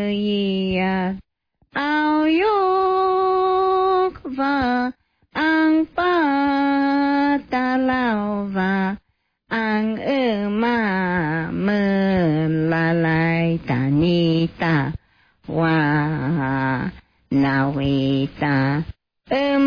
ya ao yok va ang pa ta lao va ang ma mơ la lai ta ni ta wa na we ta